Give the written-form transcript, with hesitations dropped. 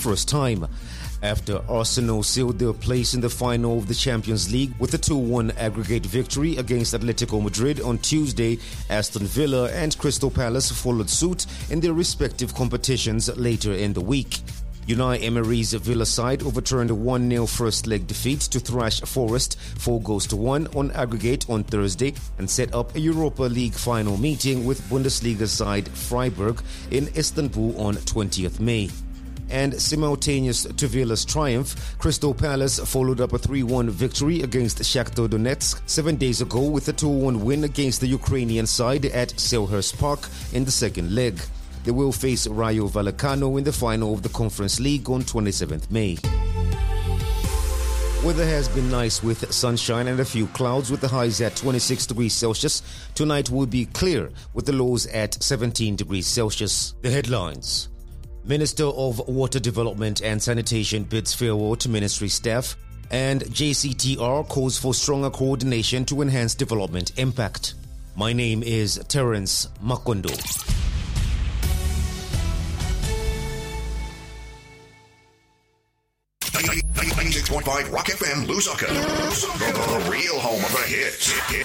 first time. After Arsenal sealed their place in the final of the Champions League with a 2-1 aggregate victory against Atletico Madrid on Tuesday, Aston Villa and Crystal Palace followed suit in their respective competitions later in the week. Unai Emery's Villa side overturned a 1-0 first-leg defeat to thrash Forest 4-1 on aggregate on Thursday and set up a Europa League final meeting with Bundesliga side Freiburg in Istanbul on 20th May. And simultaneous to Villa's triumph, Crystal Palace followed up a 3-1 victory against Shakhtar Donetsk 7 days ago with a 2-1 win against the Ukrainian side at Selhurst Park in the second leg. They will face Rayo Vallecano in the final of the Conference League on 27th May. Weather has been nice with sunshine and a few clouds with the highs at 26 degrees Celsius. Tonight will be clear with the lows at 17 degrees Celsius. The headlines. Minister of Water Development and Sanitation bids farewell to ministry staff, and JCTR calls for stronger coordination to enhance development impact. My name is Terence Makondo. 96.5 Rock FM, Lusaka. The real home of the hits.